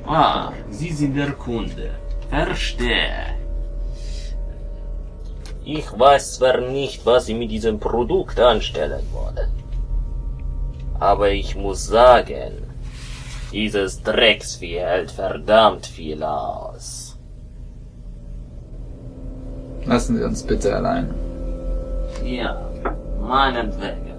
Ah, Sie sind der Kunde. Verstehe. Ich weiß zwar nicht, was Sie mit diesem Produkt anstellen wollen, aber ich muss sagen, dieses Drecksvieh hält verdammt viel aus. Lassen Sie uns bitte allein. Ja, meinetwegen.